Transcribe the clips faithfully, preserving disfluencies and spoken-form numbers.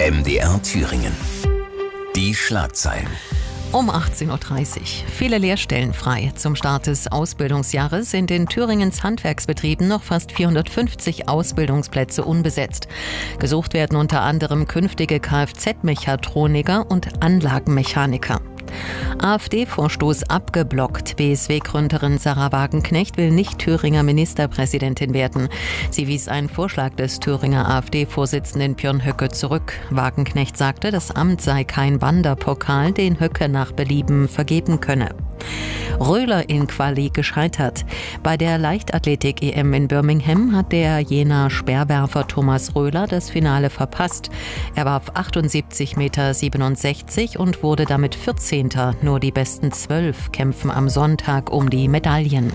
M D R Thüringen. Die Schlagzeilen. Um achtzehn Uhr dreißig. Viele Lehrstellen frei. Zum Start des Ausbildungsjahres sind in Thüringens Handwerksbetrieben noch fast vierhundertfünfzig Ausbildungsplätze unbesetzt. Gesucht werden unter anderem künftige Kfz-Mechatroniker und Anlagenmechaniker. AfD-Vorstoß abgeblockt. B S W-Gründerin Sahra Wagenknecht will nicht Thüringer Ministerpräsidentin werden. Sie wies einen Vorschlag des Thüringer AfD-Vorsitzenden Björn Höcke zurück. Wagenknecht sagte, das Amt sei kein Wanderpokal, den Höcke nach Belieben vergeben könne. Röhler in Quali gescheitert. Bei der Leichtathletik-E M in Birmingham hat der Jenaer Speerwerfer Thomas Röhler das Finale verpasst. Er warf achtundsiebzig Komma siebenundsechzig Meter und wurde damit vierzehnter Nur die besten zwölf kämpfen am Sonntag um die Medaillen.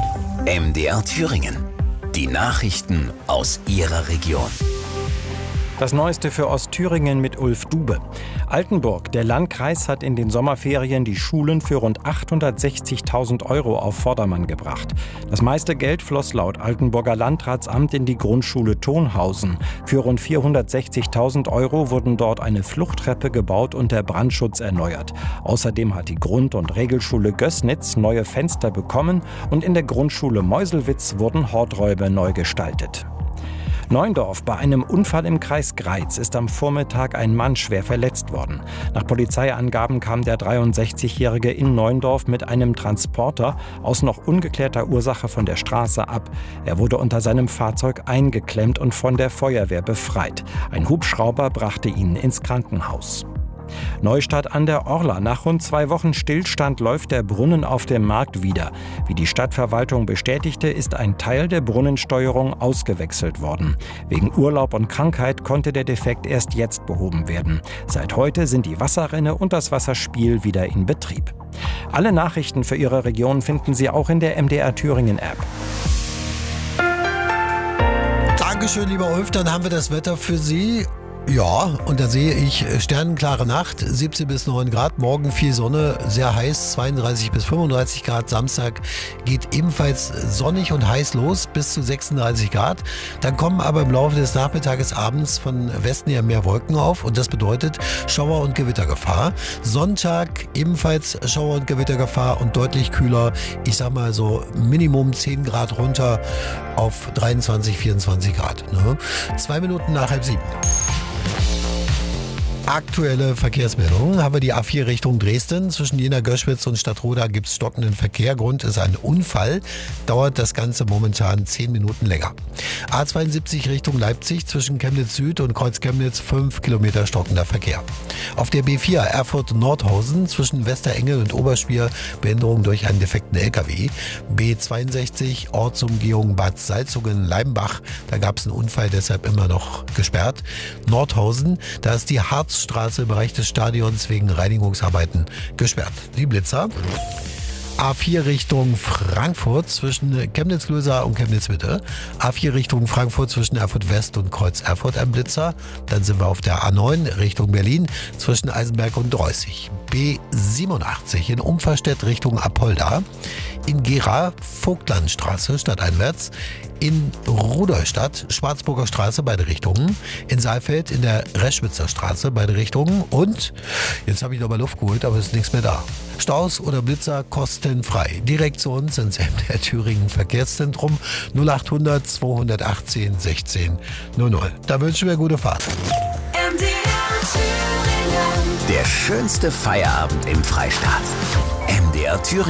M D R Thüringen. Die Nachrichten aus Ihrer Region. Das Neueste für Ostthüringen mit Ulf Dube. Altenburg, der Landkreis, hat in den Sommerferien die Schulen für rund achthundertsechzigtausend Euro auf Vordermann gebracht. Das meiste Geld floss laut Altenburger Landratsamt in die Grundschule Thonhausen. Für rund vierhundertsechzigtausend Euro wurden dort eine Fluchttreppe gebaut und der Brandschutz erneuert. Außerdem hat die Grund- und Regelschule Gößnitz neue Fenster bekommen und in der Grundschule Meuselwitz wurden Horträume neu gestaltet. Neundorf. Bei einem Unfall im Kreis Greiz ist am Vormittag ein Mann schwer verletzt worden. Nach Polizeiangaben kam der dreiundsechzigjährige in Neundorf mit einem Transporter aus noch ungeklärter Ursache von der Straße ab. Er wurde unter seinem Fahrzeug eingeklemmt und von der Feuerwehr befreit. Ein Hubschrauber brachte ihn ins Krankenhaus. Neustadt an der Orla. Nach rund zwei Wochen Stillstand läuft der Brunnen auf dem Markt wieder. Wie die Stadtverwaltung bestätigte, ist ein Teil der Brunnensteuerung ausgewechselt worden. Wegen Urlaub und Krankheit konnte der Defekt erst jetzt behoben werden. Seit heute sind die Wasserrinne und das Wasserspiel wieder in Betrieb. Alle Nachrichten für Ihre Region finden Sie auch in der M D R Thüringen App. Dankeschön, lieber Ulf. Dann haben wir das Wetter für Sie. Ja, und da sehe ich sternenklare Nacht, siebzehn bis neun Grad, morgen viel Sonne, sehr heiß, zweiunddreißig bis fünfunddreißig Grad, Samstag geht ebenfalls sonnig und heiß los, bis zu sechsunddreißig Grad. Dann kommen aber im Laufe des Nachmittages, abends von Westen her mehr Wolken auf und das bedeutet Schauer- und Gewittergefahr. Sonntag ebenfalls Schauer- und Gewittergefahr und deutlich kühler, ich sag mal so Minimum zehn Grad runter auf dreiundzwanzig, vierundzwanzig Grad. Ne? Zwei Minuten nach halb sieben. Aktuelle Verkehrsmeldungen haben wir die A vier Richtung Dresden. Zwischen Jena-Göschwitz und Stadtroda gibt es stockenden Verkehr. Grund ist ein Unfall. Dauert das Ganze momentan zehn Minuten länger. A zweiundsiebzig Richtung Leipzig zwischen Chemnitz Süd und Kreuz Chemnitz fünf Kilometer stockender Verkehr. Auf der B vier Erfurt-Nordhausen zwischen Westerengel und Oberspier Behinderung durch einen defekten L K W. B zweiundsechzig Ortsumgehung Bad Salzungen-Leimbach. Da gab es einen Unfall, deshalb immer noch gesperrt. Nordhausen, da ist die Harz Straße im Bereich des Stadions wegen Reinigungsarbeiten gesperrt. Die Blitzer. A vier Richtung Frankfurt zwischen Chemnitz-Lösa und Chemnitz-Mitte. A vier Richtung Frankfurt zwischen Erfurt West und Kreuz Erfurt ein Blitzer. Dann sind wir auf der A neun Richtung Berlin zwischen Eisenberg und Dreußig. B siebenundachtzig in Umverstedt Richtung Apolda. In Gera Vogtlandstraße stadteinwärts. In Rudolstadt Schwarzburger Straße beide Richtungen. In Saalfeld in der Reschwitzer Straße beide Richtungen. Und jetzt habe ich noch mal Luft geholt, aber es ist nichts mehr da. Staus oder Blitzer kostenfrei. Direkt zu uns ins M D R Thüringen Verkehrszentrum null achthundert zweihundertachtzehn sechzehn null null. Da wünschen wir gute Fahrt. M D R Thüringen. Der schönste Feierabend im Freistaat. M D R Thüringen.